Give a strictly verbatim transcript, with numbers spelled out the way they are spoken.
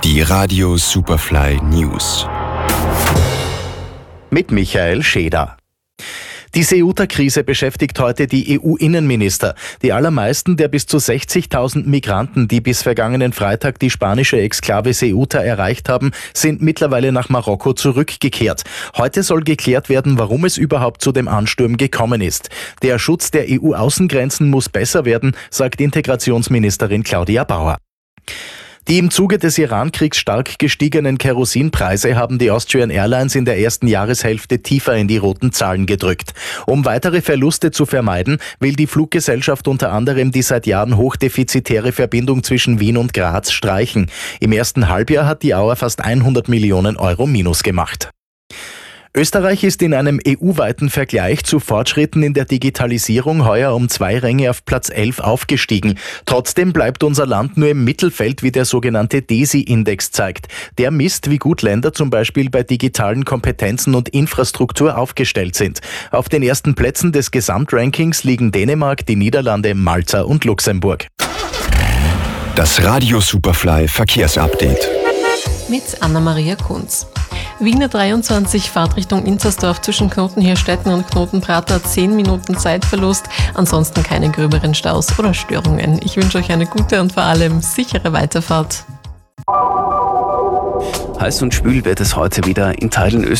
Die Radio Superfly News. Mit Michael Scheder. Die Ceuta-Krise beschäftigt heute die E U-Innenminister. Die allermeisten der bis zu sechzigtausend Migranten, die bis vergangenen Freitag die spanische Exklave Ceuta erreicht haben, sind mittlerweile nach Marokko zurückgekehrt. Heute soll geklärt werden, warum es überhaupt zu dem Ansturm gekommen ist. Der Schutz der E U-Außengrenzen muss besser werden, sagt Integrationsministerin Claudia Bauer. Die im Zuge des Iran-Kriegs stark gestiegenen Kerosinpreise haben die Austrian Airlines in der ersten Jahreshälfte tiefer in die roten Zahlen gedrückt. Um weitere Verluste zu vermeiden, will die Fluggesellschaft unter anderem die seit Jahren hochdefizitäre Verbindung zwischen Wien und Graz streichen. Im ersten Halbjahr hat die Auer fast hundert Millionen Euro Minus gemacht. Österreich ist in einem E U-weiten Vergleich zu Fortschritten in der Digitalisierung heuer um zwei Ränge auf Platz elf aufgestiegen. Trotzdem bleibt unser Land nur im Mittelfeld, wie der sogenannte DESI-Index zeigt. Der misst, wie gut Länder zum Beispiel bei digitalen Kompetenzen und Infrastruktur aufgestellt sind. Auf den ersten Plätzen des Gesamtrankings liegen Dänemark, die Niederlande, Malta und Luxemburg. Das Radio Superfly Verkehrsupdate. Mit Anna-Maria Kunz. Wiener dreiundzwanzig, Fahrt Richtung Inzersdorf zwischen Knotenhirstetten und Knotenprater, zehn Minuten Zeitverlust. Ansonsten keine gröberen Staus oder Störungen. Ich wünsche euch eine gute und vor allem sichere Weiterfahrt. Heiß und schwül wird es heute wieder in Teilen Österreichs.